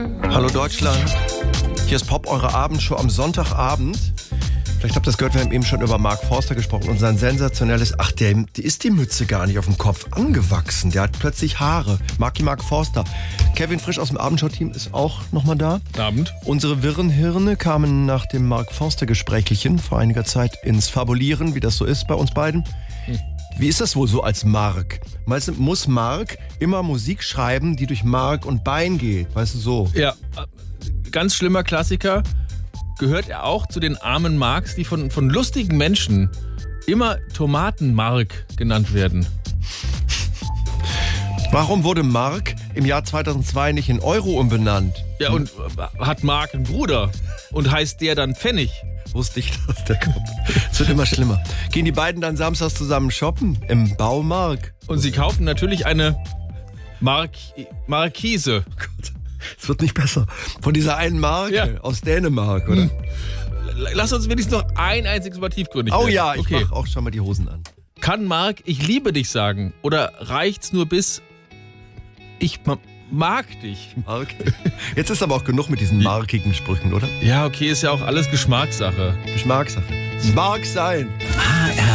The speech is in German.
Hallo Deutschland, hier ist Pop, eure Abendshow am Sonntagabend. Vielleicht habt ihr das gehört, wir haben eben schon über Mark Forster gesprochen und sein sensationelles, der ist die Mütze gar nicht auf dem Kopf angewachsen, der hat plötzlich Haare. Mark Forster. Kevin Frisch aus dem Abendshow-Team ist auch nochmal da. Abend. Unsere wirren Hirne kamen nach dem Mark Forster-Gesprächchen vor einiger Zeit ins Fabulieren, wie das so ist bei uns beiden. Wie ist das wohl so als Mark? Muss Mark immer Musik schreiben, die durch Mark und Bein geht? Weißt du, so? Ja, ganz schlimmer Klassiker. Gehört er auch zu den armen Marks, die von lustigen Menschen immer Tomatenmark genannt werden? Warum wurde Mark im Jahr 2002 nicht in Euro umbenannt? Ja, und hat Mark einen Bruder und heißt der dann Pfennig? Wusste ich, dass der kommt. Es wird immer schlimmer. Gehen die beiden dann samstags zusammen shoppen im Baumarkt? Und sie kaufen natürlich eine Markise. Oh Gott, es wird nicht besser. Von dieser einen Marke aus Dänemark, oder? Lass uns wenigstens noch ein einziges Mal tiefgründig werden. Oh ja, ich okay. mach auch schon mal die Hosen an. Kann Mark ich liebe dich sagen? Oder reicht's nur bis ich mag dich? Mark. Jetzt ist aber auch genug mit diesen markigen Sprüchen, oder? Ja, okay, ist ja auch alles Geschmackssache. Geschmackssache. Es mag sein.